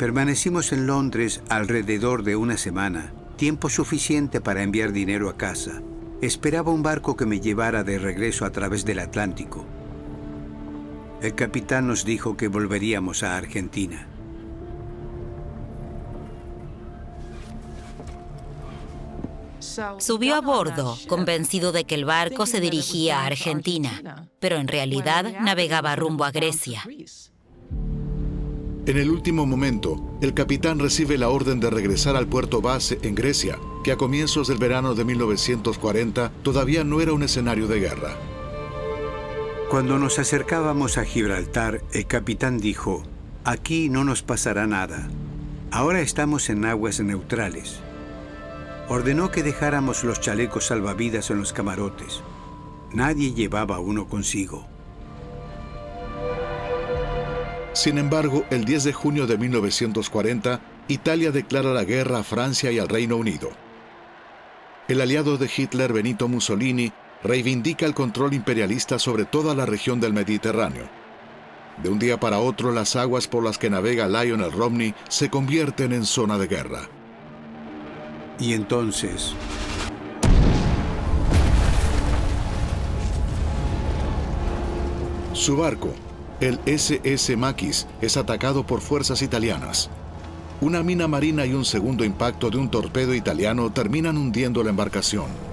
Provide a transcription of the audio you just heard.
Permanecimos en Londres alrededor de una semana, tiempo suficiente para enviar dinero a casa. Esperaba un barco que me llevara de regreso a través del Atlántico. El capitán nos dijo que volveríamos a Argentina. Subió a bordo, convencido de que el barco se dirigía a Argentina, pero en realidad navegaba rumbo a Grecia. En el último momento, el capitán recibe la orden de regresar al puerto base en Grecia, que a comienzos del verano de 1940 todavía no era un escenario de guerra. Cuando nos acercábamos a Gibraltar, el capitán dijo: «Aquí no nos pasará nada. Ahora estamos en aguas neutrales». Ordenó que dejáramos los chalecos salvavidas en los camarotes. Nadie llevaba uno consigo. Sin embargo, el 10 de junio de 1940, Italia declara la guerra a Francia y al Reino Unido. El aliado de Hitler, Benito Mussolini, reivindica el control imperialista sobre toda la región del Mediterráneo. De un día para otro, las aguas por las que navega Lionel Romney se convierten en zona de guerra. Y entonces, su barco, el SS Maquis, es atacado por fuerzas italianas. Una mina marina y un segundo impacto de un torpedo italiano terminan hundiendo la embarcación.